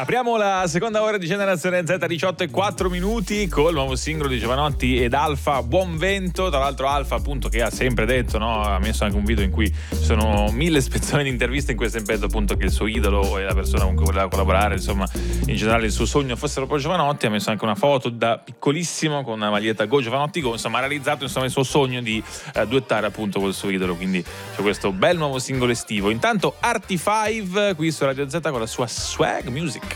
Apriamo la seconda ora di Generazione Z, 18:04 col nuovo singolo di Jovanotti ed Alfa, Buon Vento. Tra l'altro Alfa, appunto, che ha sempre detto, no? Ha messo anche un video in cui ci sono 1000 spezzoni di interviste in cui ha sempre detto appunto che il suo idolo e la persona con cui voleva collaborare, insomma, in generale il suo sogno fossero proprio Jovanotti. Ha messo anche una foto da piccolissimo con una maglietta Go Jovanotti Go, insomma ha realizzato il suo sogno di duettare appunto col suo idolo, quindi c'è questo bel nuovo singolo estivo. Intanto Artie 5 qui su Radio Z con la sua Swag Music.